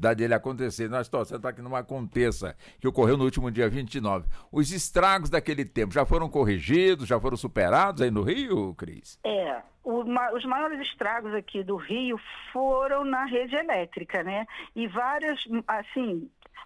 possibilidade dele acontecer. Nós torcemos para que não aconteça, que ocorreu no último dia 29. Os estragos daquele tempo já foram corrigidos, já foram superados aí no Rio, Cris? Os maiores estragos aqui do Rio foram na rede elétrica, né? E várias, assim,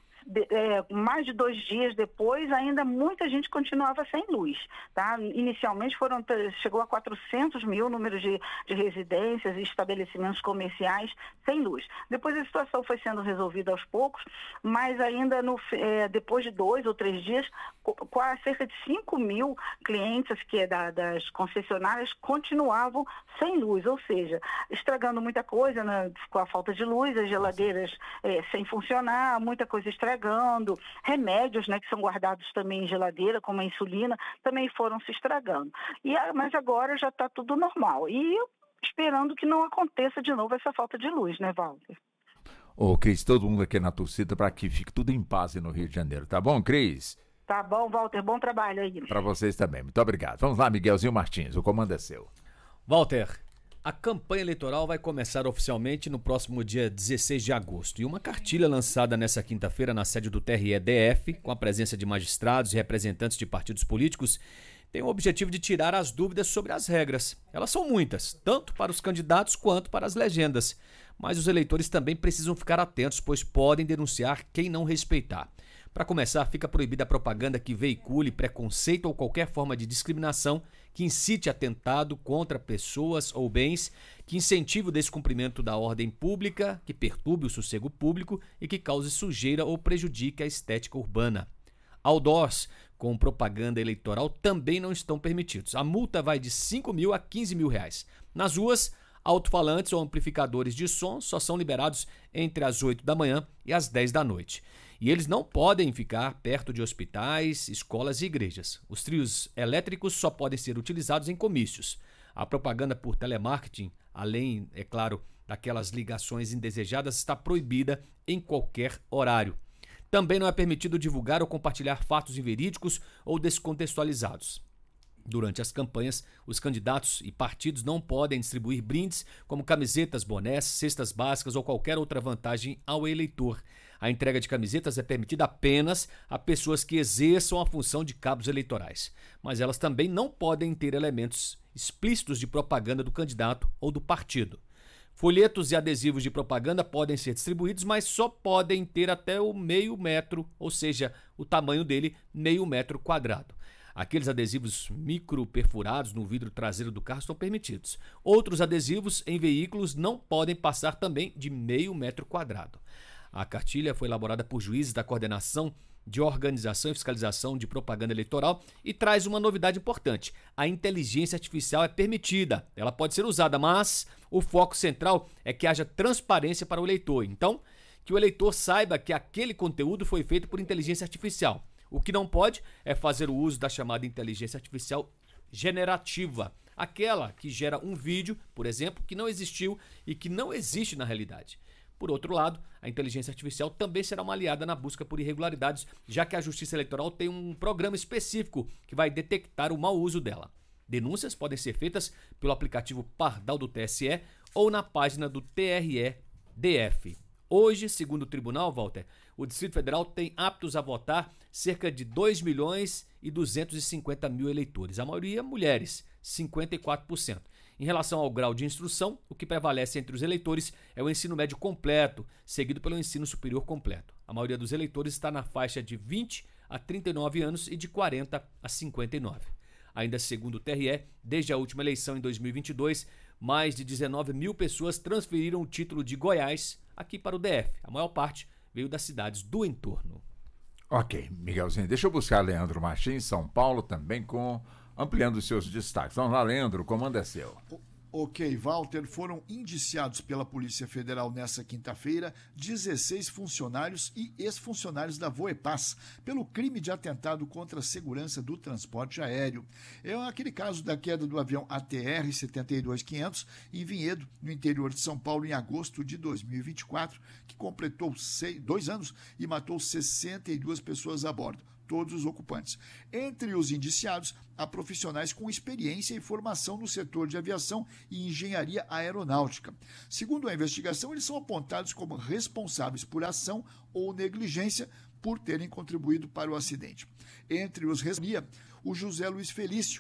mais de 2 dias depois, ainda muita gente continuava sem luz, tá? Inicialmente chegou a 400 mil números de residências e estabelecimentos comerciais sem luz. Depois a situação foi sendo resolvida aos poucos, mas ainda depois de 2 ou 3 dias, cerca de 5 mil clientes das concessionárias continuavam sem luz, ou seja, estragando muita coisa, né? Com a falta de luz, as geladeiras sem funcionar, muita coisa estragando, remédios, né, que são guardados também em geladeira, como a insulina, também foram se estragando. Mas agora já está tudo normal. E esperando que não aconteça de novo essa falta de luz, né, Walter? Ô, Cris, todo mundo aqui na torcida para que fique tudo em paz no Rio de Janeiro, tá bom, Cris? Tá bom, Walter, bom trabalho aí. Para vocês também, muito obrigado. Vamos lá, Miguelzinho Martins, o comando é seu. Walter, a campanha eleitoral vai começar oficialmente no próximo dia 16 de agosto. E uma cartilha lançada nessa quinta-feira na sede do TRE-DF, com a presença de magistrados e representantes de partidos políticos, tem o objetivo de tirar as dúvidas sobre as regras. Elas são muitas, tanto para os candidatos quanto para as legendas. Mas os eleitores também precisam ficar atentos, pois podem denunciar quem não respeitar. Para começar, fica proibida a propaganda que veicule preconceito ou qualquer forma de discriminação, que incite atentado contra pessoas ou bens, que incentive o descumprimento da ordem pública, que perturbe o sossego público e que cause sujeira ou prejudique a estética urbana. Outdoors com propaganda eleitoral também não estão permitidos. A multa vai de 5 mil a 15 mil reais. Nas ruas, alto-falantes ou amplificadores de som só são liberados entre as 8 da manhã e as 10 da noite. E eles não podem ficar perto de hospitais, escolas e igrejas. Os trios elétricos só podem ser utilizados em comícios. A propaganda por telemarketing, além, é claro, daquelas ligações indesejadas, está proibida em qualquer horário. Também não é permitido divulgar ou compartilhar fatos inverídicos ou descontextualizados. Durante as campanhas, os candidatos e partidos não podem distribuir brindes como camisetas, bonés, cestas básicas ou qualquer outra vantagem ao eleitor. A entrega de camisetas é permitida apenas a pessoas que exerçam a função de cabos eleitorais, mas elas também não podem ter elementos explícitos de propaganda do candidato ou do partido. Folhetos e adesivos de propaganda podem ser distribuídos, mas só podem ter até o meio metro, ou seja, o tamanho dele, meio metro quadrado. Aqueles adesivos micro perfurados no vidro traseiro do carro estão permitidos. Outros adesivos em veículos não podem passar também de meio metro quadrado. A cartilha foi elaborada por juízes da Coordenação de Organização e Fiscalização de Propaganda Eleitoral e traz uma novidade importante. A inteligência artificial é permitida, ela pode ser usada, mas o foco central é que haja transparência para o eleitor. Então, que o eleitor saiba que aquele conteúdo foi feito por inteligência artificial. O que não pode é fazer o uso da chamada inteligência artificial generativa, aquela que gera um vídeo, por exemplo, que não existiu e que não existe na realidade. Por outro lado, a inteligência artificial também será uma aliada na busca por irregularidades, já que a Justiça Eleitoral tem um programa específico que vai detectar o mau uso dela. Denúncias podem ser feitas pelo aplicativo Pardal do TSE ou na página do TRE-DF. Hoje, segundo o tribunal, Walter, o Distrito Federal tem aptos a votar cerca de 2.250.000 eleitores, a maioria mulheres, 54%. Em relação ao grau de instrução, o que prevalece entre os eleitores é o ensino médio completo, seguido pelo ensino superior completo. A maioria dos eleitores está na faixa de 20 a 39 anos e de 40 a 59. Ainda segundo o TRE, desde a última eleição em 2022, mais de 19 mil pessoas transferiram o título de Goiás aqui para o DF. A maior parte veio das cidades do entorno. Ok, Miguelzinho, deixa eu buscar Leandro Martins, São Paulo, também ampliando os seus destaques. Vamos lá, Leandro, o comando é seu. Ok, Walter, foram indiciados pela Polícia Federal nesta quinta-feira 16 funcionários e ex-funcionários da Voepaz pelo crime de atentado contra a segurança do transporte aéreo. É aquele caso da queda do avião ATR 72500 em Vinhedo, no interior de São Paulo, em agosto de 2024, que completou 2 anos e matou 62 pessoas a bordo. todos os ocupantes. Entre os indiciados, há profissionais com experiência e formação no setor de aviação e engenharia aeronáutica. Segundo a investigação, eles são apontados como responsáveis por ação ou negligência por terem contribuído para o acidente. Entre os o José Luiz Felício,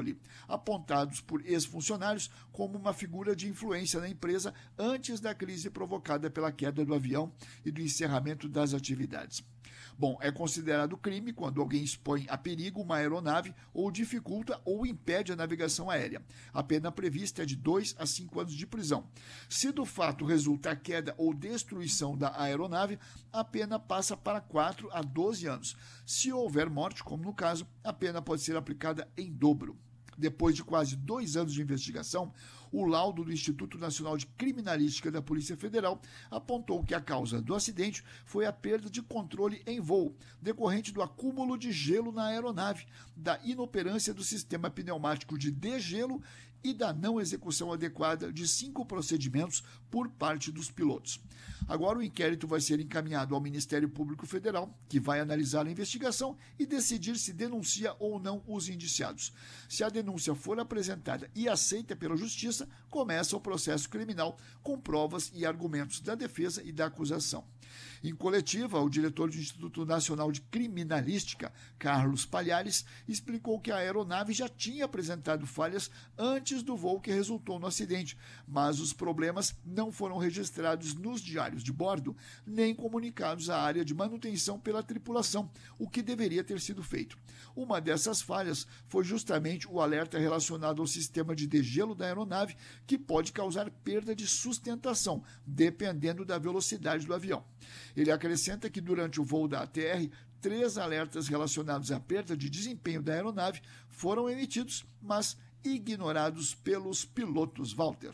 apontados por ex-funcionários como uma figura de influência na empresa antes da crise provocada pela queda do avião e do encerramento das atividades. Bom, é considerado crime quando alguém expõe a perigo uma aeronave ou dificulta ou impede a navegação aérea. A pena prevista é de 2 a 5 anos de prisão. Se do fato resultar queda ou destruição da aeronave, a pena passa para 4 a 12 anos. Se houver morte, como no caso, a pena pode ser aplicada em dobro. Depois de quase 2 anos de investigação, o laudo do Instituto Nacional de Criminalística da Polícia Federal apontou que a causa do acidente foi a perda de controle em voo, decorrente do acúmulo de gelo na aeronave, da inoperância do sistema pneumático de degelo e da não execução adequada de 5 procedimentos por parte dos pilotos. Agora o inquérito vai ser encaminhado ao Ministério Público Federal, que vai analisar a investigação e decidir se denuncia ou não os indiciados. Se a denúncia for apresentada e aceita pela Justiça, começa o processo criminal com provas e argumentos da defesa e da acusação. Em coletiva, o diretor do Instituto Nacional de Criminalística, Carlos Palhares, explicou que a aeronave já tinha apresentado falhas antes do voo que resultou no acidente, mas os problemas não foram registrados nos diários de bordo, nem comunicados à área de manutenção pela tripulação, o que deveria ter sido feito. Uma dessas falhas foi justamente o alerta relacionado ao sistema de degelo da aeronave, que pode causar perda de sustentação, dependendo da velocidade do avião. Ele acrescenta que durante o voo da ATR, 3 alertas relacionados à perda de desempenho da aeronave foram emitidos, mas ignorados pelos pilotos. Walter.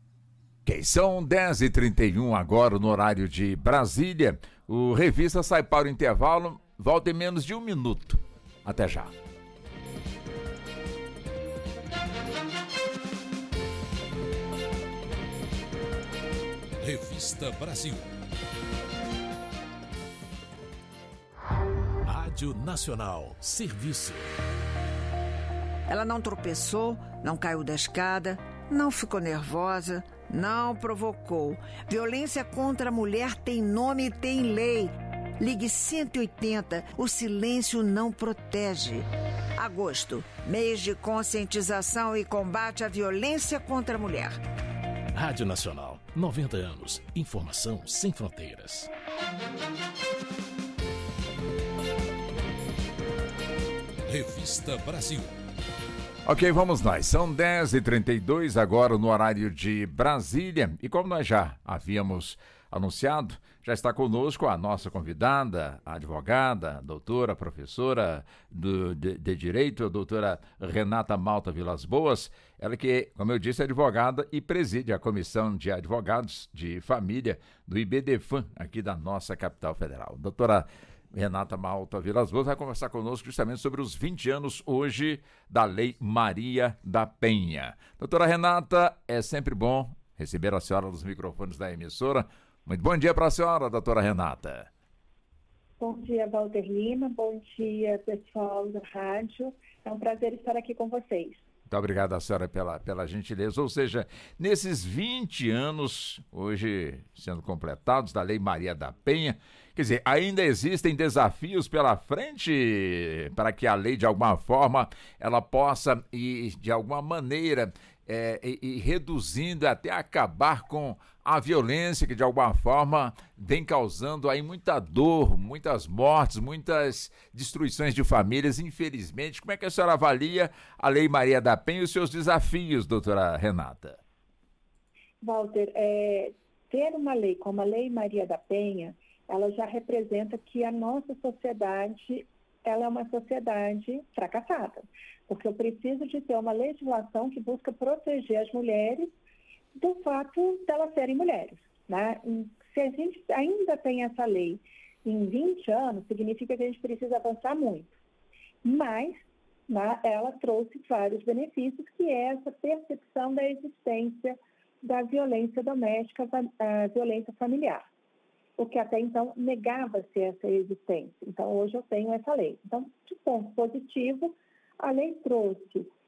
Ok, são 10h31 agora no horário de Brasília. O Revista sai para o intervalo, volta em menos de 1 minuto. Até já. Revista Brasil. Rádio Nacional, serviço. Ela não tropeçou, não caiu da escada, não ficou nervosa, não provocou. Violência contra a mulher tem nome e tem lei. Ligue 180, o silêncio não protege. Agosto, mês de conscientização e combate à violência contra a mulher. Rádio Nacional, 90 anos. Informação sem fronteiras. Revista Brasil. Ok, vamos nós. São 10h32 agora no horário de Brasília. E como nós já havíamos anunciado, já está conosco a nossa convidada, a advogada, doutora, professora de Direito, a doutora Renata Malta Vilas Boas. Ela que, como eu disse, é advogada e preside a Comissão de Advogados de Família do IBDFAM, aqui da nossa capital federal. Doutora Renata Malta Vilas Boas vai conversar conosco justamente sobre os 20 anos hoje da Lei Maria da Penha. Doutora Renata, é sempre bom receber a senhora nos microfones da emissora. Muito bom dia para a senhora, doutora Renata. Bom dia, Walter Lima. Bom dia, pessoal da rádio. É um prazer estar aqui com vocês. Muito obrigado a senhora pela gentileza. Ou seja, nesses 20 anos, hoje sendo completados, da Lei Maria da Penha, quer dizer, ainda existem desafios pela frente para que a lei, de alguma forma, ela possa, e de alguma maneira, e reduzindo até acabar com a violência que de alguma forma vem causando aí muita dor, muitas mortes, muitas destruições de famílias, infelizmente. Como é que a senhora avalia a Lei Maria da Penha e os seus desafios, doutora Renata? Walter, ter uma lei como a Lei Maria da Penha, ela já representa que a nossa sociedade, ela é uma sociedade fracassada, porque eu preciso de ter uma legislação que busca proteger as mulheres do fato delas serem mulheres, né? Se a gente ainda tem essa lei em 20 anos, significa que a gente precisa avançar muito. Mas, né, ela trouxe vários benefícios, que é essa percepção da existência da violência doméstica, a violência familiar. porque até então negava-se essa existência. Então, hoje eu tenho essa lei. Então, de ponto positivo, a lei trouxe